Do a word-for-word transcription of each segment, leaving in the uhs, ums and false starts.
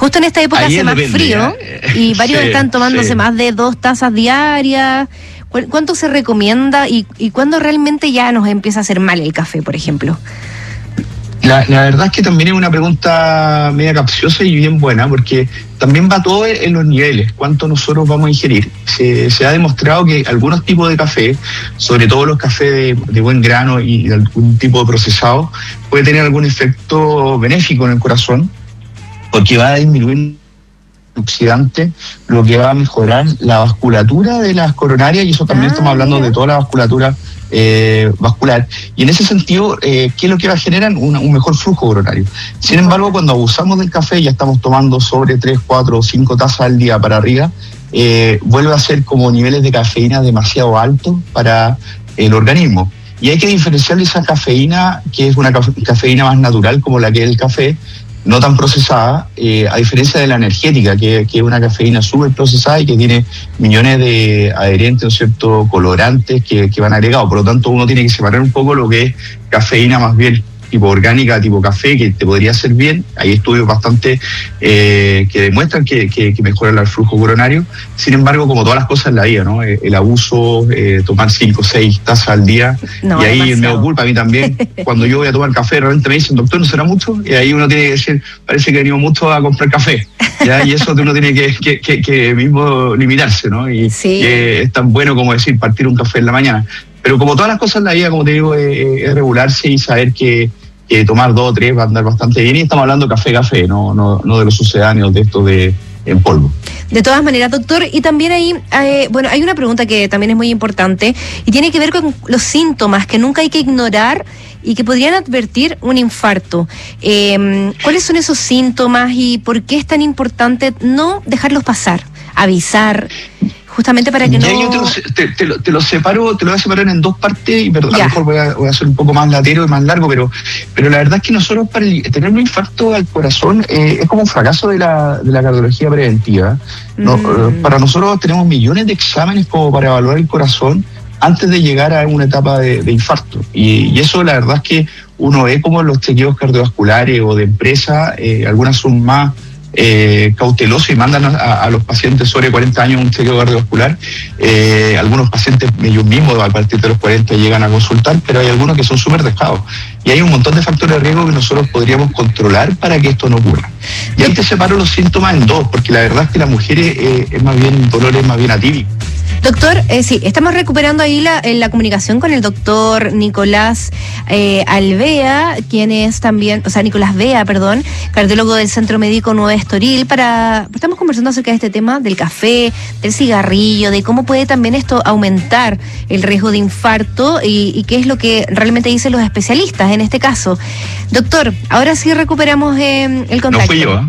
Justo en esta época Ahí hace más depende, frío ¿eh? y varios Sí, están tomándose sí. más de dos tazas diarias. ¿Cu- ¿Cuánto se recomienda y, y cuándo realmente ya nos empieza a hacer mal el café, por ejemplo? La, la verdad es que también es una pregunta media capciosa y bien buena, porque también va todo en los niveles, cuánto nosotros vamos a ingerir. Se, se ha demostrado que algunos tipos de café, sobre todo los cafés de, de buen grano y de algún tipo de procesado, puede tener algún efecto benéfico en el corazón, porque va a disminuir oxidante, lo que va a mejorar la vasculatura de las coronarias, y eso también Ah, estamos hablando mira. de toda la vasculatura eh, vascular. Y en ese sentido, eh, ¿qué es lo que va a generar? Un, un mejor flujo coronario. Sin embargo, cuando abusamos del café, ya estamos tomando sobre tres, cuatro o cinco tazas al día para arriba, eh, vuelve a ser como niveles de cafeína demasiado altos para el organismo. Y hay que diferenciar esa cafeína, que es una cafe- cafeína más natural, como la que es el café, no tan procesada, eh, a diferencia de la energética, que, que es una cafeína súper procesada y que tiene millones de adherentes, ¿no es cierto?, colorantes que, que van agregados. Por lo tanto, uno tiene que separar un poco lo que es cafeína más bien tipo orgánica, tipo café, que te podría hacer bien. Hay estudios bastante eh, que demuestran que, que, que mejoran el flujo coronario. Sin embargo, como todas las cosas en la vida, ¿no? El, el abuso, eh, tomar cinco o seis tazas al día, No, y ahí demasiado. me oculpa a mí también. Cuando yo voy a tomar café, realmente me dicen, doctor, ¿no será mucho? Y ahí uno tiene que decir, parece que venimos mucho a comprar café, ¿ya? Y eso uno tiene que, que, que, que mismo limitarse, ¿no? Y, Sí. y es tan bueno como decir, partir un café en la mañana. Pero como todas las cosas en la vida, como te digo, es, es regularse y saber que, que tomar dos o tres va a andar bastante bien. Y estamos hablando café, café, no, no, no de los sucedáneos de esto de en polvo. De todas maneras, doctor, y también ahí, eh, bueno, hay una pregunta que también es muy importante y tiene que ver con los síntomas que nunca hay que ignorar y que podrían advertir un infarto. Eh, ¿Cuáles son esos síntomas y por qué es tan importante no dejarlos pasar, avisar, justamente para que Ya no... yo te lo, te, te, lo, te lo separo, te lo voy a separar en dos partes, y perdón, a Ya. lo mejor voy a, voy a hacer un poco más latero y más largo, pero, pero la verdad es que nosotros para el- tener un infarto al corazón eh, es como un fracaso de la, de la cardiología preventiva. No, Mm. eh, para nosotros tenemos millones de exámenes como para evaluar el corazón antes de llegar a una etapa de, de infarto. Y, y eso la verdad es que uno ve como los chequeos cardiovasculares o de empresa, eh, algunas son más eh, cautelosos y mandan a, a los pacientes sobre cuarenta años un chequeo cardiovascular. Eh, algunos pacientes ellos mismos a partir de los cuarenta llegan a consultar, pero hay algunos que son súper dejados. Y hay un montón de factores de riesgo que nosotros podríamos controlar para que esto no ocurra. Y ahí te separo los síntomas en dos, porque la verdad es que las mujeres eh, es más bien dolores más bien atípicos. Doctor, eh, sí, estamos recuperando ahí la, eh, la comunicación con el doctor Nicolás eh, Alvea, quien es también, o sea, Nicolás Vea, perdón, cardiólogo del Centro Médico Nueva Estoril, para, estamos conversando acerca de este tema del café, del cigarrillo, de cómo puede también esto aumentar el riesgo de infarto y, y qué es lo que realmente dicen los especialistas en este caso. Doctor, ahora sí recuperamos eh, el contacto. No fui yo, ¿eh?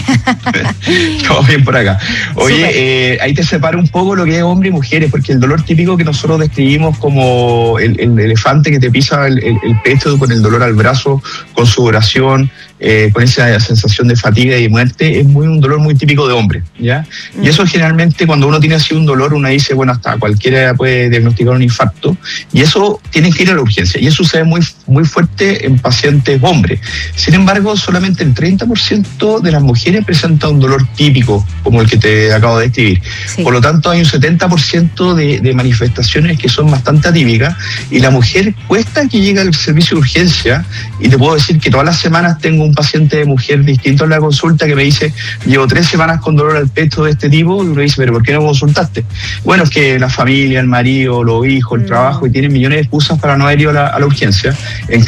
Todo bien por acá. Oye, Súper. eh, ahí te separo un poco lo que es hombre y mujeres, porque el dolor típico que nosotros describimos como el, el elefante que te pisa el, el, el pecho con el dolor al brazo, con sudoración, eh, con esa sensación de fatiga y de muerte, es muy un dolor muy típico de hombre, ¿ya? Mm. Y eso generalmente cuando uno tiene así un dolor, uno dice, bueno, hasta cualquiera puede diagnosticar un infarto, y eso tiene que ir a la urgencia, y eso sucede muy, muy fuerte en pacientes hombres. Sin embargo, solamente el treinta por ciento de las mujeres presenta un dolor típico, como el que te acabo de describir. Sí. Por lo tanto, hay un setenta por ciento de, de manifestaciones que son bastante atípicas, y la mujer cuesta que llegue al servicio de urgencia, y te puedo decir que todas las semanas tengo un paciente de mujer distinto en la consulta que me dice, llevo tres semanas con dolor al pecho de este tipo, y uno dice, pero ¿por qué no consultaste? Bueno, es que la familia, el marido, los hijos, el Mm. trabajo, y tienen millones de excusas para no haber ido a la, a la urgencia. En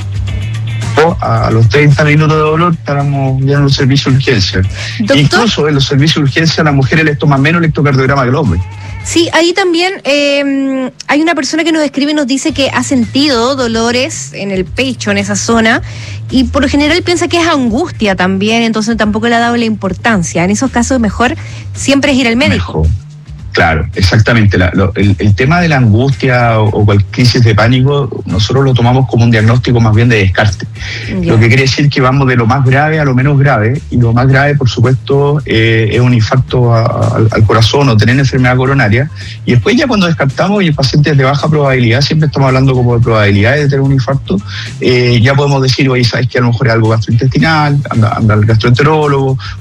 a los treinta minutos de dolor estábamos ya en los servicios de urgencia. Doctor. Incluso en los servicios de urgencia a las mujeres les toman menos electrocardiograma que los hombres. Sí, ahí también eh, hay una persona que nos escribe y nos dice que ha sentido dolores en el pecho, en esa zona, y por lo general piensa que es angustia también, entonces tampoco le ha dado la importancia. En esos casos mejor siempre es ir al médico. Mejor. Claro, exactamente. La, lo, el, el tema de la angustia o, o cualquier crisis de pánico, nosotros lo tomamos como un diagnóstico más bien de descarte. Ya. Lo que quiere decir que vamos de lo más grave a lo menos grave, y lo más grave, por supuesto, eh, es un infarto a, a, al corazón o tener enfermedad coronaria. Y después ya cuando descartamos y el paciente es de baja probabilidad, siempre estamos hablando como de probabilidades de tener un infarto, eh, ya podemos decir, oye, sabes que a lo mejor es algo gastrointestinal, anda, anda al gastroenterólogo,